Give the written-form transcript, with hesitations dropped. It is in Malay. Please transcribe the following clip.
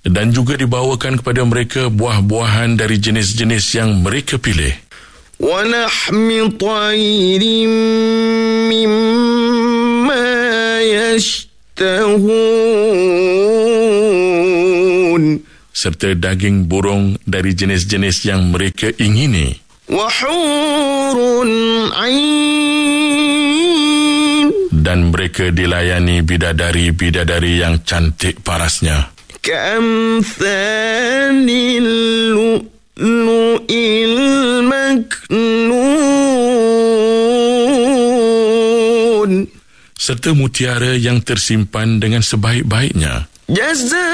Dan juga dibawakan kepada mereka buah-buahan dari jenis-jenis yang mereka pilih. وَلَحْمِ طَيْرٍ مِّمَّا يَشْتَهُونَ Serta daging burung dari jenis-jenis yang mereka ingini. وَحُورٌ عِينٌ Dan mereka dilayani bidadari-bidadari yang cantik parasnya. كَأَمْثَالِ اللُّؤْلُؤِ الْمَكْنُونِ Serta mutiara yang tersimpan dengan sebaik-baiknya. جَزَاءً